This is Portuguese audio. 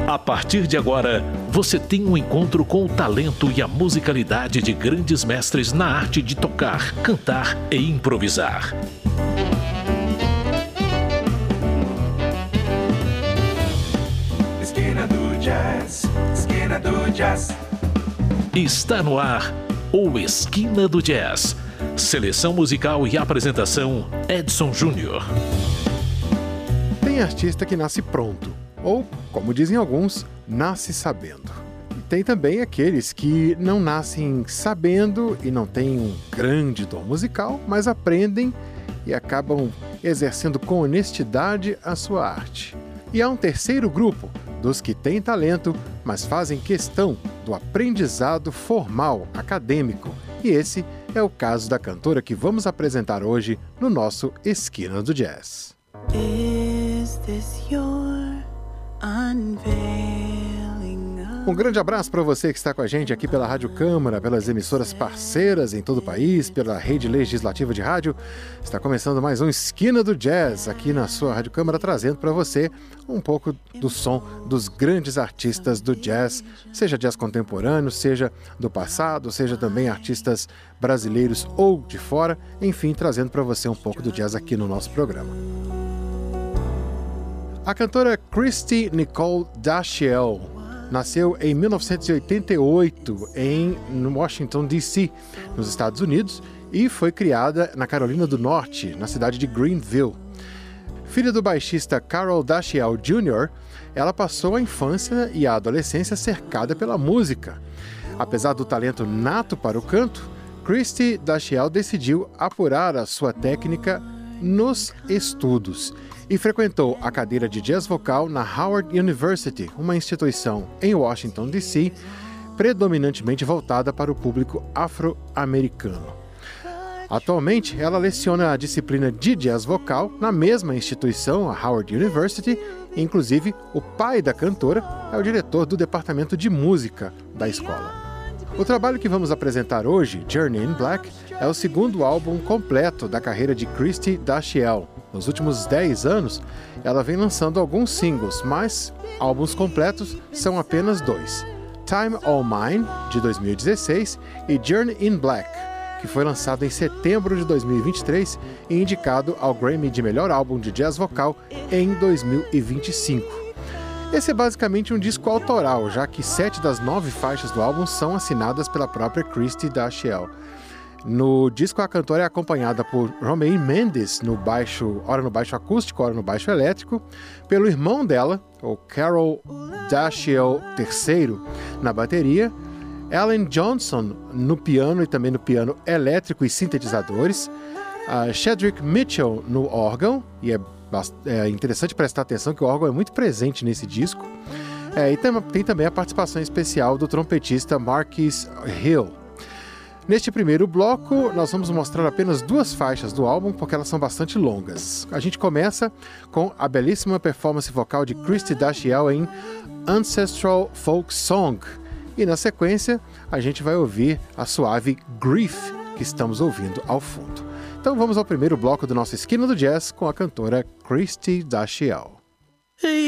A partir de agora, você tem um encontro com o talento e a musicalidade de grandes mestres na arte de tocar, cantar e improvisar. Esquina do Jazz, Esquina do Jazz. Está no ar o Esquina do Jazz. Seleção musical e apresentação, Edson Júnior. Tem artista que nasce pronto, ou, como dizem alguns, nasce sabendo. E tem também aqueles que não nascem sabendo e não têm um grande dom musical, mas aprendem e acabam exercendo com honestidade a sua arte. E há um terceiro grupo, dos que têm talento, mas fazem questão do aprendizado formal, acadêmico. E esse é o caso da cantora que vamos apresentar hoje no nosso Esquina do Jazz. Is this your unveiling? Um grande abraço para você que está com a gente aqui pela Rádio Câmara, pelas emissoras parceiras em todo o país, pela rede legislativa de rádio. Está começando mais um Esquina do Jazz aqui na sua Rádio Câmara, trazendo para você um pouco do som dos grandes artistas do jazz, seja jazz contemporâneo, seja do passado, seja também artistas brasileiros ou de fora, enfim, trazendo para você um pouco do jazz aqui no nosso programa. A cantora Christy Nicole Dashiell nasceu em 1988 em Washington, D.C., nos Estados Unidos, e foi criada na Carolina do Norte, na cidade de Greenville. Filha do baixista Carol Dashiell Jr., ela passou a infância e a adolescência cercada pela música. Apesar do talento nato para o canto, Christy Dashiell decidiu apurar a sua técnica nos estudos e frequentou a cadeira de jazz vocal na Howard University, uma instituição em Washington, D.C., predominantemente voltada para o público afro-americano. Atualmente, ela leciona a disciplina de jazz vocal na mesma instituição, a Howard University, e, inclusive, o pai da cantora é o diretor do departamento de música da escola. O trabalho que vamos apresentar hoje, Journey in Black, é o segundo álbum completo da carreira de Christy Dashiell. Nos últimos 10 anos, ela vem lançando alguns singles, mas álbuns completos são apenas 2. Time All Mine, de 2016, e Journey in Black, que foi lançado em setembro de 2023 e indicado ao Grammy de Melhor Álbum de Jazz Vocal em 2025. Esse é basicamente um disco autoral, já que 7 das 9 faixas do álbum são assinadas pela própria Christy Dashiell. No disco, a cantora é acompanhada por Romain Mendes, ora no baixo acústico, ora no baixo elétrico, pelo irmão dela, o Carol Dashiell III, na bateria, Alan Johnson no piano e também no piano elétrico e sintetizadores, Shedrick Mitchell no órgão, e é interessante prestar atenção que o órgão é muito presente nesse disco, e tem também a participação especial do trompetista Marquis Hill. Neste primeiro bloco, nós vamos mostrar apenas 2 faixas do álbum, porque elas são bastante longas. A gente começa com a belíssima performance vocal de Christy Dashiell em Ancestral Folk Song. E na sequência, a gente vai ouvir a suave Grief, que estamos ouvindo ao fundo. Então vamos ao primeiro bloco do nosso Esquina do Jazz com a cantora Christy Dashiell.